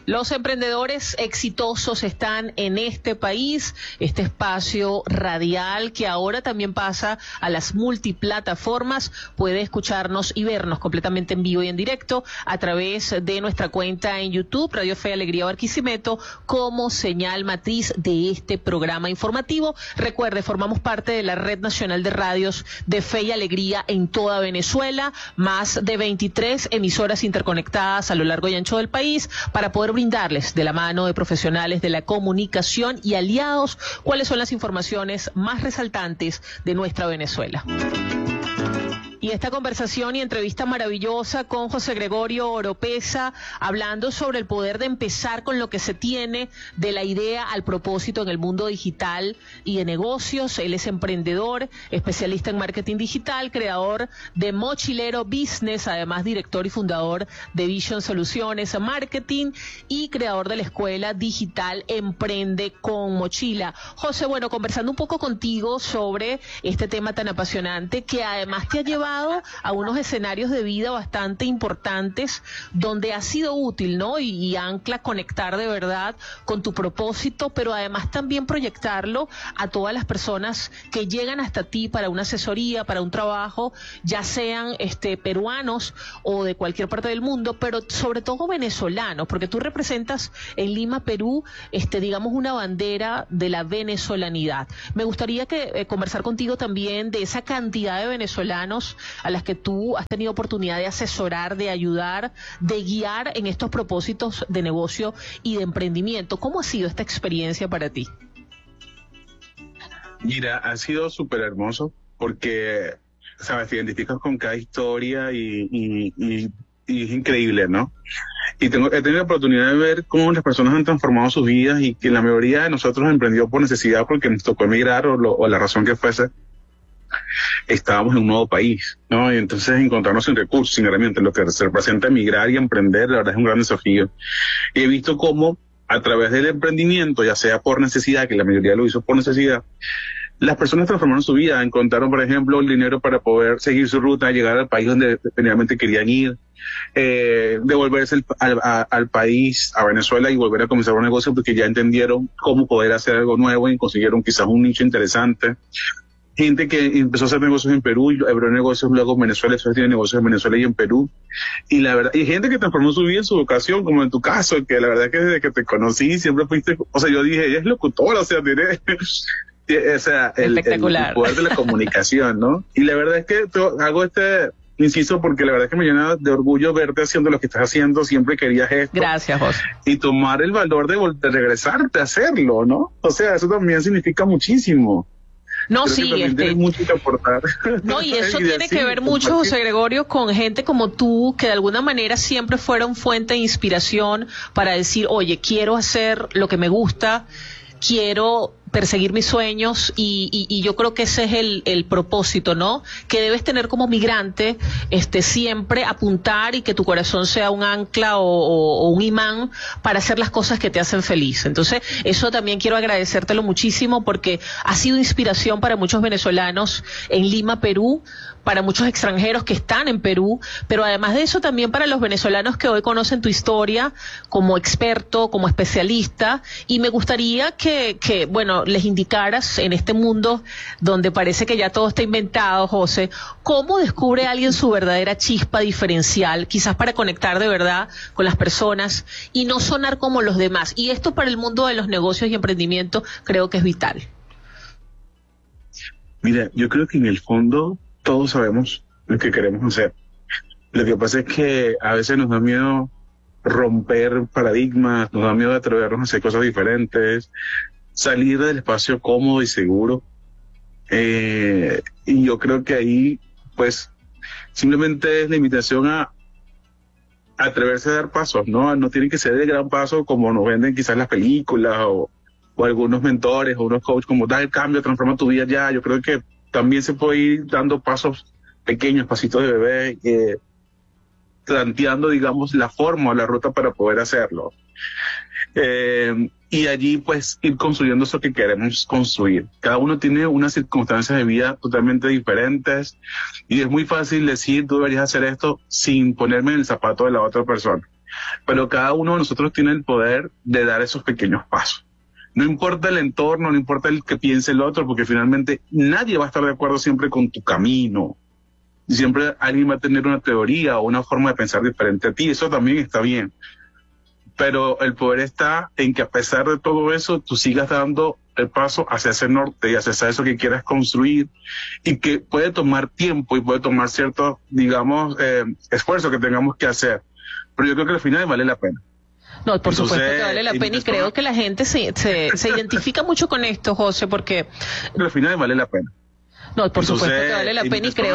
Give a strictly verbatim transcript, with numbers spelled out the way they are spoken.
Los emprendedores exitosos están en este país, este espacio radial que ahora también pasa a las multiplataformas. Puede escucharnos y vernos completamente en vivo y en directo a través de nuestra cuenta en YouTube, Radio Fe y Alegría Barquisimeto, como señal matriz de este programa informativo. Recuerde, formamos parte de la Red Nacional de Radios de Fe y Alegría en toda Venezuela, más de veintitrés emisoras interconectadas a lo largo y ancho del país para poder brindarles de la mano de profesionales de la comunicación y aliados cuáles son las informaciones más resaltantes de nuestra Venezuela. Y esta conversación y entrevista maravillosa con José Gregorio Oropeza, hablando sobre el poder de empezar con lo que se tiene, de la idea al propósito en el mundo digital y de negocios. Él es emprendedor, especialista en marketing digital, creador de Mochilero Business, además director y fundador de Vision Soluciones Marketing y creador de la escuela digital Emprende con Mochila. José, bueno, conversando un poco contigo sobre este tema tan apasionante que además te ha llevado a unos escenarios de vida bastante importantes donde ha sido útil, ¿no? Y, y ancla conectar de verdad con tu propósito, pero además también proyectarlo a todas las personas que llegan hasta ti para una asesoría, para un trabajo, ya sean este peruanos o de cualquier parte del mundo, pero sobre todo venezolanos, porque tú representas en Lima, Perú, este digamos una bandera de la venezolanidad. Me gustaría que eh, conversar contigo también de esa cantidad de venezolanos a las que tú has tenido oportunidad de asesorar, de ayudar, de guiar en estos propósitos de negocio y de emprendimiento. ¿Cómo ha sido esta experiencia para ti? Mira, ha sido súper hermoso porque, sabes, te identificas con cada historia y, y, y, y es increíble, ¿no? Y tengo, he tenido la oportunidad de ver cómo las personas han transformado sus vidas y que la mayoría de nosotros emprendió por necesidad porque nos tocó emigrar o, lo, o la razón que fuese. Estábamos en un nuevo país, ¿no? Y entonces encontrarnos sin recursos, sin herramientas, lo que se representa emigrar y emprender, la verdad es un gran desafío. Y he visto cómo a través del emprendimiento, ya sea por necesidad, que la mayoría lo hizo por necesidad, las personas transformaron su vida, encontraron, por ejemplo, el dinero para poder seguir su ruta, llegar al país donde finalmente querían ir, eh, devolverse el, al, a, al país, a Venezuela, y volver a comenzar un negocio porque ya entendieron cómo poder hacer algo nuevo y consiguieron quizás un nicho interesante. Gente que empezó a hacer negocios en Perú y abrió negocios luego en Venezuela, eso tiene negocios en Venezuela y en Perú. Y la verdad, y gente que transformó su vida en su vocación, como en tu caso, que la verdad que desde que te conocí siempre fuiste, o sea, yo dije, ella es locutora, o sea, tiene, o sea, el, el, el poder de la comunicación, ¿no? Y la verdad es que to, hago este inciso porque la verdad es que me llena de orgullo verte haciendo lo que estás haciendo, siempre querías esto. Gracias, José. Y tomar el valor de, de regresarte a hacerlo, ¿no? O sea, eso también significa muchísimo. No, Creo sí, este, mucho que aportar. No, y eso y tiene que ver mucho, José Gregorio, con gente como tú, que de alguna manera siempre fueron fuente de inspiración para decir, oye, quiero hacer lo que me gusta, quiero perseguir mis sueños y, y, y yo creo que ese es el, el propósito, ¿no? Que debes tener como migrante, este, siempre apuntar y que tu corazón sea un ancla o, o, o un imán para hacer las cosas que te hacen feliz. Entonces, eso también quiero agradecértelo muchísimo porque ha sido inspiración para muchos venezolanos en Lima, Perú, para muchos extranjeros que están en Perú, pero además de eso también para los venezolanos que hoy conocen tu historia como experto, como especialista, y me gustaría que, que bueno, les indicaras en este mundo donde parece que ya todo está inventado, José, cómo descubre alguien su verdadera chispa diferencial, quizás para conectar de verdad con las personas y no sonar como los demás. Y esto para el mundo de los negocios y emprendimiento creo que es vital. Mira, yo creo que en el fondo todos sabemos lo que queremos hacer. Lo que pasa es que a veces nos da miedo romper paradigmas, nos da miedo atrevernos a hacer cosas diferentes, salir del espacio cómodo y seguro. Eh, y yo creo que ahí, pues, simplemente es la invitación a atreverse a dar pasos, ¿no? No tiene que ser de gran paso como nos venden quizás las películas o, o algunos mentores o unos coaches como da el cambio, transforma tu vida ya. Yo creo que también se puede ir dando pasos pequeños, pasitos de bebé, eh, planteando, digamos, la forma o la ruta para poder hacerlo. Eh, y allí, pues, ir construyendo eso que queremos construir. Cada uno tiene unas circunstancias de vida totalmente diferentes y es muy fácil decir, tú deberías hacer esto sin ponerme en el zapato de la otra persona. pero cada uno de nosotros tiene el poder de dar esos pequeños pasos. No importa el entorno, no importa el que piense el otro, porque finalmente nadie va a estar de acuerdo siempre con tu camino. Siempre alguien va a tener una teoría o una forma de pensar diferente a ti, eso también está bien. Pero el poder está en que a pesar de todo eso, tú sigas dando el paso hacia ese norte y hacia eso que quieras construir, y que puede tomar tiempo y puede tomar ciertos, digamos, eh, esfuerzos que tengamos que hacer. Pero yo creo que al final vale la pena. No, por Entonces, supuesto que vale la pena, y creo que la gente se, se, se identifica mucho con esto, José, porque... Pero al final vale la pena. No, por Entonces, supuesto que vale la pena, y creo